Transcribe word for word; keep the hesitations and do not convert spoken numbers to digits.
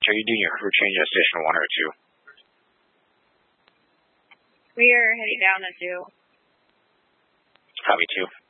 are you doing your crew change at station one or two? We are heading down to two. Copy two.